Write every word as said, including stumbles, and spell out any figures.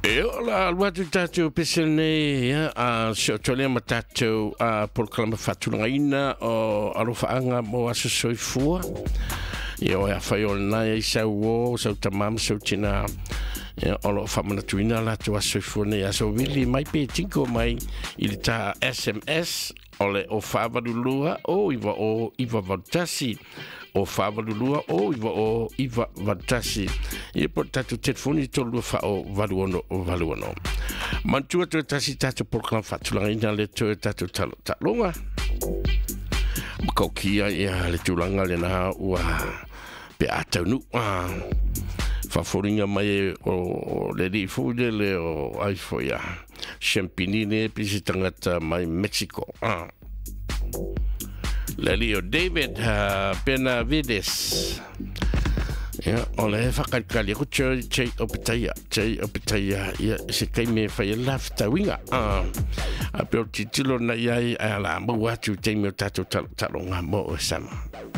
E ola watu tātou pesene ia a se o tole ma tātou a proklama whatulanga ina o arofaanga mo aso soifua. Ia o e awhai o nai sau o, sau tamam, sau tina ia o lo whamanatuina la tu aso soifua nei aso wili mai pe tinko mai ili tā S M S o le o whavarulua o iwa o iwa vautasi. O whawarulua o iwa o iwa vatasi. Ia po tatu telefoni tolu wha o valuono o valuono. Mantua tu tasi tatu porkana whatulanga ina le tu tatu talo talonga. Makaukia ia le tulanga le na ua pe atau nu. Whaforinga mai o le li fude le o aifoia. Champinine pisi tangata mai Mexico. Ah. Lelio David uh, Benavides. Ya, oleh fakal kali aku cai cai opetaya, cai opetaya. Ya, sekai me fai laf tawinga. Ah, apa titulo na yai ala mo watu cai me tatu talonga mo sama.